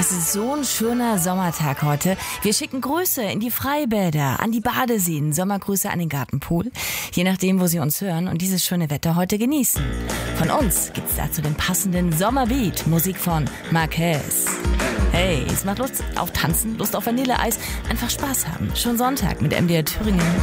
Es ist so ein schöner Sommertag heute. Wir schicken Grüße in die Freibäder, an die Badeseen, Sommergrüße an den Gartenpool. Je nachdem, wo Sie uns hören und dieses schöne Wetter heute genießen. Von uns gibt's dazu den passenden Sommerbeat, Musik von Marquez. Hey, es macht Lust auf Tanzen, Lust auf Vanilleeis, einfach Spaß haben. Schon Sonntag mit MDR Thüringen.